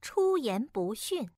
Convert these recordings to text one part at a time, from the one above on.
出言不逊。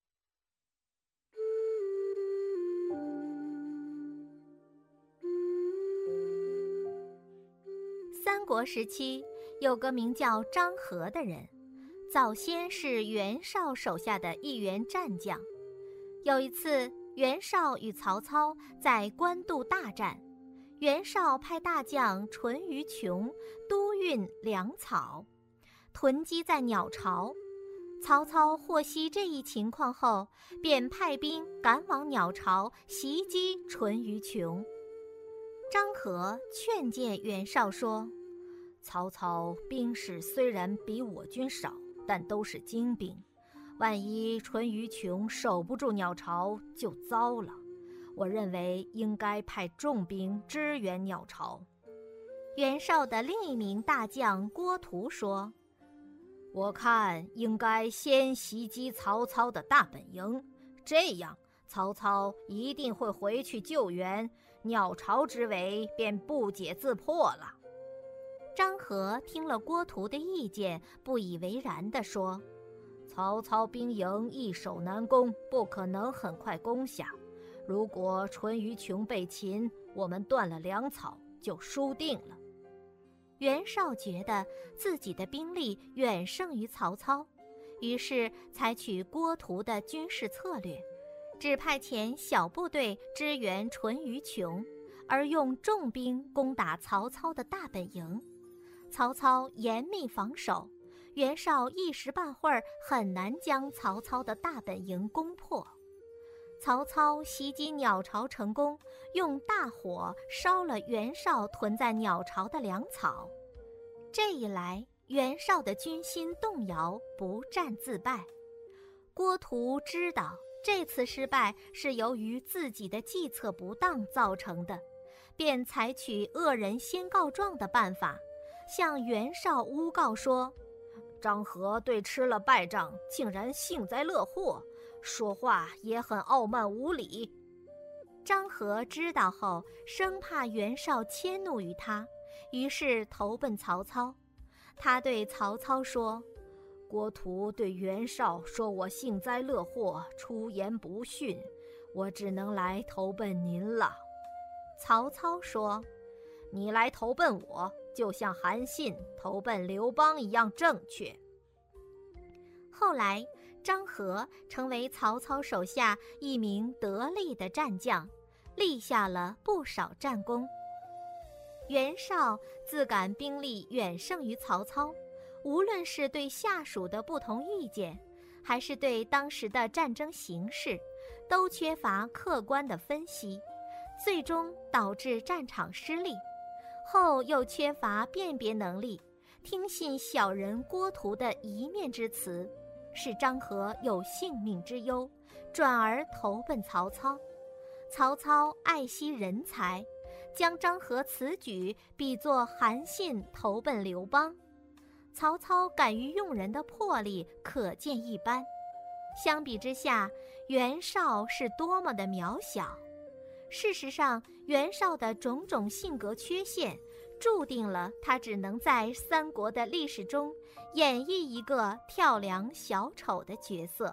三国时期，有个名叫张合的人，早先是袁绍手下的一员战将。有一次，袁绍与曹操在官渡大战，袁绍派大将淳于琼督运粮草，囤积在鸟巢。曹操获悉这一情况后，便派兵赶往鸟巢袭击淳于琼。张合劝诫袁绍说：曹操兵士虽然比我军少，但都是精兵，万一淳于琼守不住鸟巢就糟了。我认为应该派重兵支援鸟巢。袁绍的另一名大将郭图说：我看应该先袭击曹操的大本营，这样曹操一定会回去救援，鸟巢之围便不解自破了。张合听了郭图的意见，不以为然地说：曹操兵营易守难攻，不可能很快攻下。如果淳于琼被擒，我们断了粮草，就输定了。袁绍觉得自己的兵力远胜于曹操，于是采取郭图的军事策略，只派遣小部队支援淳于琼，而用重兵攻打曹操的大本营。曹操严密防守，袁绍一时半会儿很难将曹操的大本营攻破。曹操袭击鸟巢成功，用大火烧了袁绍囤在鸟巢的粮草。这一来，袁绍的军心动摇，不战自败。郭图知道这次失败是由于自己的计策不当造成的，便采取恶人先告状的办法，向袁绍诬告说：张合对吃了败仗竟然幸灾乐祸，说话也很傲慢无礼。张合知道后，生怕袁绍迁怒于他，于是投奔曹操。他对曹操说：郭图对袁绍说我幸灾乐祸，出言不逊，我只能来投奔您了。曹操说：你来投奔我，就像韩信投奔刘邦一样正确。后来，张合成为曹操手下一名得力的战将，立下了不少战功。袁绍自感兵力远胜于曹操，无论是对下属的不同意见，还是对当时的战争形势，都缺乏客观的分析，最终导致战场失利。后又缺乏辨别能力，听信小人郭图的一面之词，使张合有性命之忧，转而投奔曹操。曹操爱惜人才，将张合此举比作韩信投奔刘邦。曹操敢于用人的魄力可见一斑。相比之下，袁绍是多么的渺小。事实上，袁绍的种种性格缺陷，注定了他只能在三国的历史中演绎一个跳梁小丑的角色。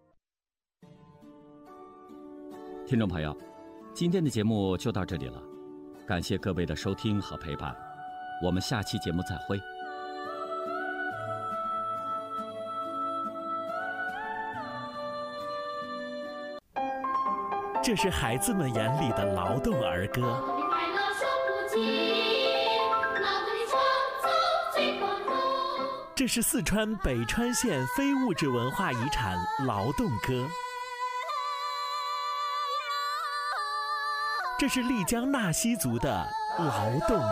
听众朋友，今天的节目就到这里了，感谢各位的收听和陪伴，我们下期节目再会。 这是孩子们眼里的劳动儿歌。这是四川北川县非物质文化遗产劳动歌。这是丽江纳西族的劳动